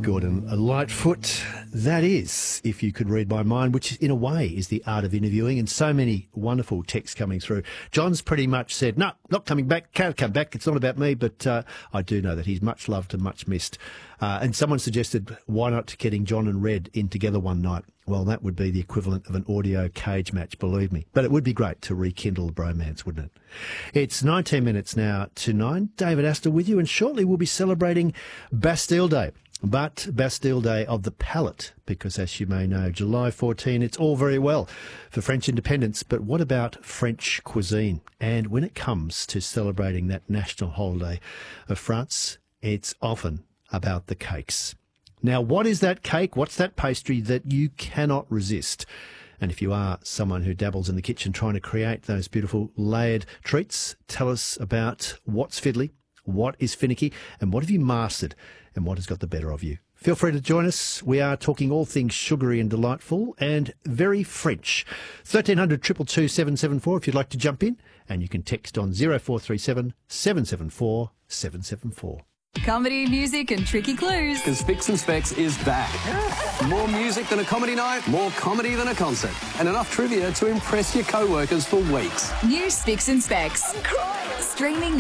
Gordon Lightfoot. That is, if you could read my mind, which in a way is the art of interviewing, and so many wonderful texts coming through. John's pretty much said, no, not coming back, can't come back, it's not about me, but I do know that he's much loved and much missed. And someone suggested, why not getting John and Red in together one night? Well, that would be the equivalent of an audio cage match, believe me. But it would be great to rekindle the bromance, wouldn't it? It's 19 minutes now to 9. David Astor with you, and shortly we'll be celebrating Bastille Day. But Bastille Day of the palate, because as you may know, July 14, it's all very well for French independence, but what about French cuisine? And when it comes to celebrating that national holiday of France, it's often about the cakes. Now, what is that cake? What's that pastry that you cannot resist? And if you are someone who dabbles in the kitchen trying to create those beautiful layered treats, tell us about what's fiddly, what is finicky, and what have you mastered, and what has got the better of you. Feel free to join us. We are talking all things sugary and delightful and very French. 1300 222 774 if you'd like to jump in, and you can text on 0437 774 774. Comedy, music and tricky clues. Because Spicks and Specs is back. More music than a comedy night, more comedy than a concert, and enough trivia to impress your co-workers for weeks. New Spicks and Specs. I'm crying. Streaming